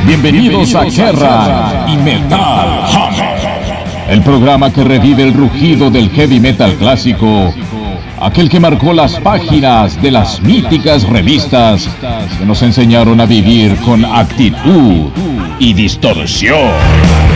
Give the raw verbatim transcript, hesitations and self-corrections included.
Bienvenidos a Guerra y Metal Hammer, el programa que revive el rugido del heavy metal clásico, aquel que marcó las páginas de las míticas revistas que nos enseñaron a vivir con actitud y distorsión.